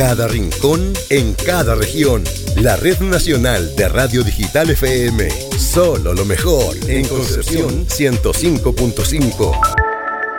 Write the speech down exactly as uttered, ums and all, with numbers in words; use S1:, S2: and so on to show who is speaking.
S1: cada rincón, en cada región. La Red Nacional de Radio Digital F M. Solo lo mejor en Concepción ciento cinco punto cinco.